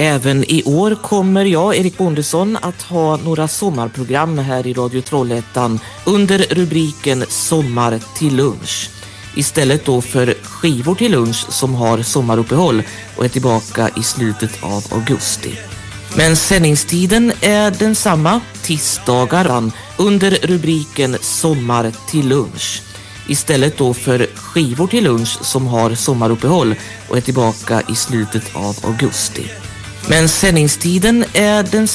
Även i år kommer jag, Erik Bondesson, att ha några sommarprogram här i Radio Trollhättan under rubriken Sommar till lunch. Istället då för skivor till lunch som har sommaruppehåll och är tillbaka i slutet av augusti. Men sändningstiden är densamma, tisdagar under rubriken Sommar till lunch. Istället då för skivor till lunch som har sommaruppehåll och är tillbaka i slutet av augusti. Men sändningstiden är den